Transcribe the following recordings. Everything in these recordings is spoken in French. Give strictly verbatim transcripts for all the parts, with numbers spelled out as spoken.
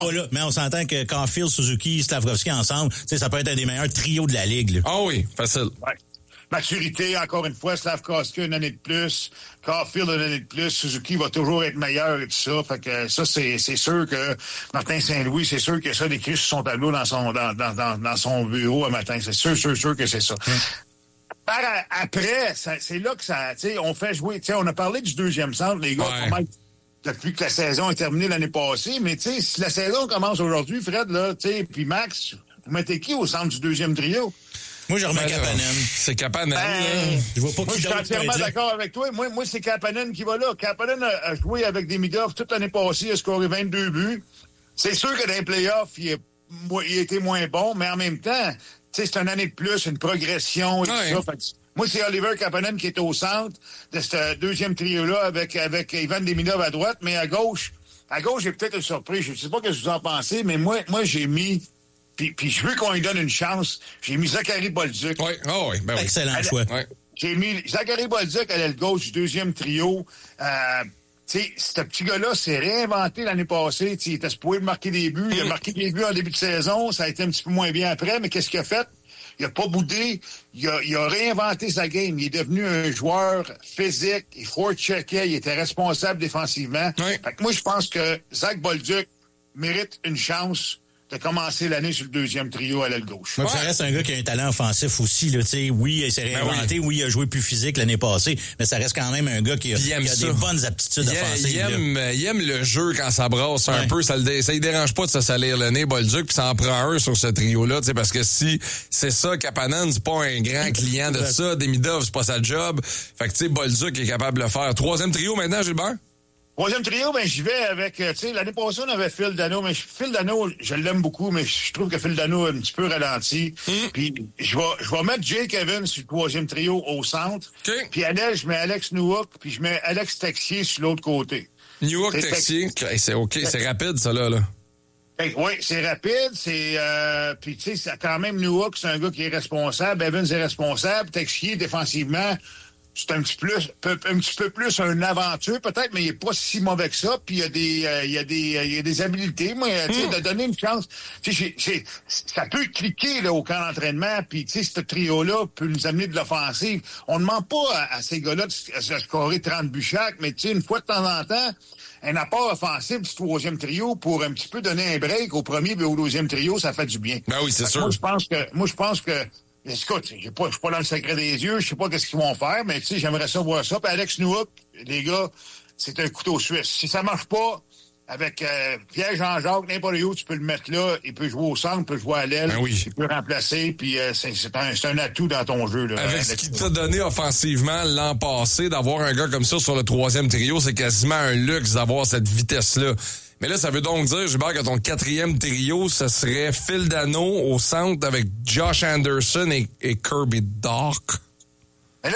pas là, mais on s'entend que Caulfield, Suzuki, Slavkovski ensemble, tu sais, ça peut être un des meilleurs trios de la ligue. Ah oh oui, facile. Ouais. Maturité, encore une fois, Slavkovski une année de plus, Caulfield une année de plus, Suzuki va toujours être meilleur et tout ça. Fait que ça, c'est, c'est sûr que Martin Saint-Louis, c'est sûr que ça décrit sur son tableau dans son dans, dans, dans, dans son bureau un matin. C'est sûr, sûr, sûr que c'est ça. Hum. Par après, ça, c'est là que ça, tu sais, on fait jouer, tu sais, on a parlé du deuxième centre, les gars, ouais. comment, depuis que la saison est terminée l'année passée, mais tu sais, si la saison commence aujourd'hui, Fred, là, tu sais, puis Max, vous mettez qui au centre du deuxième trio? Moi, je remets ben, Kapanen. C'est Kapanen. Ben, je vois pas moi, qui je suis entièrement d'accord avec toi. Moi, moi c'est Kapanen qui va là. Kapanen a, a joué avec des Demidov toute l'année passée. Il a scoré vingt-deux buts. C'est sûr que dans les playoffs, il, est, il a été moins bon, mais en même temps, c'est une année de plus, une progression et ouais. tout ça. Fait que, moi, c'est Oliver Kapanen qui est au centre de ce deuxième trio-là avec, avec Ivan Demidov à droite, mais à gauche, à gauche, j'ai peut-être une surprise. Je ne sais pas ce que vous en pensez, mais moi, moi j'ai mis... Puis, puis je veux qu'on lui donne une chance. J'ai mis Zachary Bolduc. Oui, oh oui, ben oui. Excellent elle, choix. Ouais. J'ai mis Zachary Bolduc à l'aile gauche du deuxième trio. Euh, tu sais, ce petit gars-là s'est réinventé l'année passée. T'sais, il était supposé marquer des buts. Il a marqué des buts en début de saison. Ça a été un petit peu moins bien après. Mais qu'est-ce qu'il a fait? Il a pas boudé. Il a, il a réinventé sa game. Il est devenu un joueur physique. Il forecheckait. Il était responsable défensivement. Oui. Fait que moi, je pense que Zach Bolduc mérite une chance de commencer l'année sur le deuxième trio à l'aile gauche. Ouais. Ça reste un gars qui a un talent offensif aussi. Là, oui, il s'est réinventé. Ben oui. oui, il a joué plus physique l'année passée, mais ça reste quand même un gars qui a, qui a des bonnes aptitudes il offensives. Il aime, il aime le jeu quand ça brasse un ouais. peu. Ça ne ça, dérange pas de se salir le nez, Bolduc, puis ça en prend un sur ce trio-là. Parce que si c'est ça, Kapanen, c'est pas un grand client de ça. Demidov, c'est pas sa job. Fait que tu sais, Bolduc est capable de le faire. Troisième trio maintenant, Gilbert? Troisième trio, ben j'y vais avec, tu sais, l'année passée, on avait Phil Dano, mais Phil Dano, je l'aime beaucoup, mais je trouve que Phil Dano est un petit peu ralenti. Mm. Puis je vais je vais mettre Jake Evans sur le troisième trio au centre. Okay. Puis Annel, je mets Alex Newhook, puis je mets Alex Texier sur l'autre côté. Newhook, Texier, Tex... c'est OK, c'est rapide, ça, là. là. Oui, c'est rapide, c'est euh, puis tu sais, c'est quand même Newhook, c'est un gars qui est responsable, Evans est responsable, Texier, défensivement, c'est un petit plus, un petit peu plus un aventure peut-être, mais il est pas si mauvais que ça. Puis il y a des, euh, il y a des, euh, il y a des habiletés. Moi, mm. tu sais, de donner une chance. Tu sais, c'est, ça peut cliquer là au camp d'entraînement. Puis tu sais, ce trio-là peut nous amener de l'offensive. On ne demande pas à, à ces gars-là de se scorer trente buts chaque, mais tu sais, une fois de temps en temps, un apport offensif du troisième trio pour un petit peu donner un break au premier et au deuxième trio, ça fait du bien. Ben oui, c'est sûr. Moi, je pense que, moi, je pense que. Écoute, je ne suis pas dans le secret des yeux, je sais pas qu'est-ce qu'ils vont faire, mais tu sais, j'aimerais ça voir ça. Puis Alex Newhook, les gars, c'est un couteau suisse. Si ça marche pas, avec euh, Pierre-Jean-Jacques, n'importe où, tu peux le mettre là, il peut jouer au centre, il peut jouer à l'aile, ben oui. il peut remplacer, puis euh, c'est, c'est, un, c'est un atout dans ton jeu. Là, avec ce qu'il t'a donné offensivement l'an passé, d'avoir un gars comme ça sur le troisième trio, c'est quasiment un luxe d'avoir cette vitesse-là. Mais là, ça veut donc dire, Gilbert, que ton quatrième trio, ce serait Phil Dano au centre avec Josh Anderson et, et Kirby Dach. Mais là,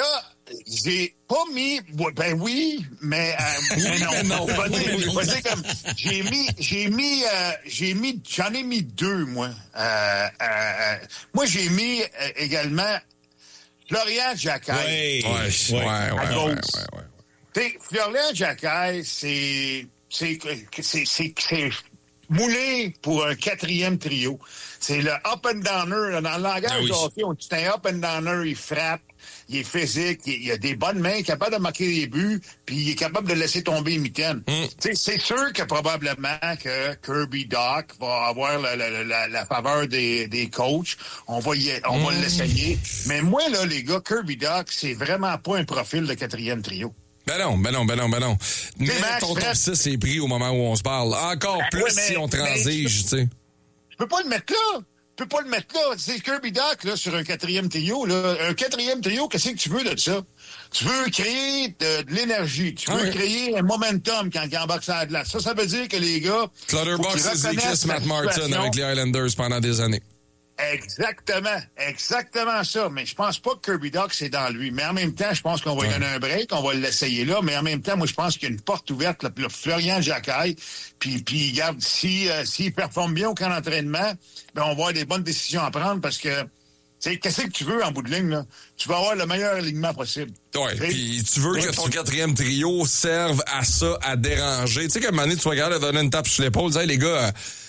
j'ai pas mis... Ben oui, mais... Euh, mais non. mais non. Pas dire, pas dire comme, j'ai mis... J'ai mis... Euh, j'ai mis... J'en ai mis deux, moi. Euh, euh, moi, j'ai mis euh, également Florian Jacquet. Oui, ouais, ouais, ouais, ouais, ouais, ouais, ouais. Florian Jacquet, c'est... C'est, c'est, c'est, c'est moulé pour un quatrième trio. C'est le up and downer. Dans le langage ah oui. de hockey, on dit un up and downer, il frappe, il est physique, il, il a des bonnes mains, capable de marquer des buts, puis il est capable de laisser tomber les mitaines. Mm. C'est sûr que probablement que Kirby Dach va avoir la, la, la, la faveur des, des coachs. On va y, on mm. va l'essayer. Mais moi, là, les gars, Kirby Dach, c'est vraiment pas un profil de quatrième trio. Ben non, ben non, ben non, ben non. Mais Max, ton top six est pris au moment où on se parle. Encore ben, plus ouais, mais, si on transige, tu sais. Je peux pas le mettre là. Je peux pas le mettre là. C'est Kirby Dach, là, sur un quatrième trio, là. Un quatrième trio, qu'est-ce que tu veux de ça? Tu veux créer de, de l'énergie. Tu veux ah, créer oui. un momentum quand il embarque sur la glace. Ça, ça veut dire que les gars... Clutterbox, c'est Matt Martin avec les Islanders pendant des années. Exactement, exactement ça. Mais je pense pas que Kirby Dach, c'est dans lui. Mais en même temps, je pense qu'on va lui donner un break, on va l'essayer là. Mais en même temps, moi, je pense qu'il y a une porte ouverte là, pour Florian Jacquet. Puis, puis, regarde, si, euh, s'il performe bien au camp d'entraînement, ben, on va avoir des bonnes décisions à prendre parce que, tu sais, qu'est-ce que tu veux en bout de ligne, là? Tu vas avoir le meilleur alignement possible. Oui, puis tu veux que ton quatrième trio serve à ça, à déranger. Tu sais qu'à un moment donné, tu vas regarder, donner une tape sur l'épaule, dire, hey, les gars,